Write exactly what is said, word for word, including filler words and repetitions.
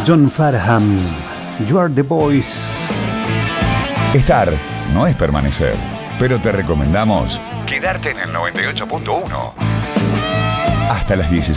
John Farham, You Are the Voice. Estar no es permanecer, pero te recomendamos quedarte en el noventa y ocho punto uno. Hasta las dieciséis.